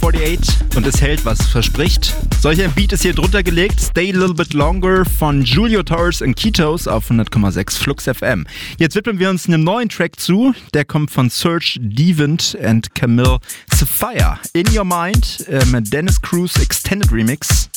48 und es hält, was es verspricht. Solcher Beat ist hier drunter gelegt. Stay a Little Bit Longer von Julio Torres und Kitos auf 100,6 Flux FM. Jetzt widmen wir uns einem neuen Track zu. Der kommt von Serge Devant and Camille Sapphire. In Your Mind, Dennis Cruz Extended Remix.